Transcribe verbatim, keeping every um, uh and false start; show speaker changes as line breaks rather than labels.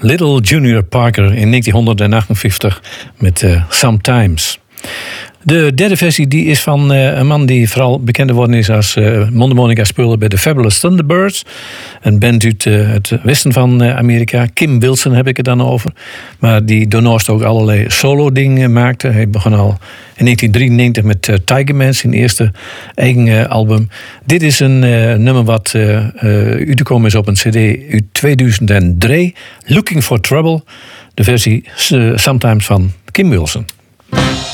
Little Junior Parker in negentienhonderdachtenvijftig met uh, Sometimes. De derde versie die is van uh, een man die vooral bekend geworden is als uh, mondharmonica-speler bij de Fabulous Thunderbirds. Een band uit uh, het westen van uh, Amerika. Kim Wilson heb ik het dan over. Maar die daarnaast ook allerlei solo-dingen maakte. Hij begon al in negentien drieënnegentig met uh, Tigerman, zijn eerste eigen uh, album. Dit is een uh, nummer wat uh, uh, uitgekomen is op een cd uit tweeduizend drie. Looking for Trouble. De versie uh, Sometimes van Kim Wilson.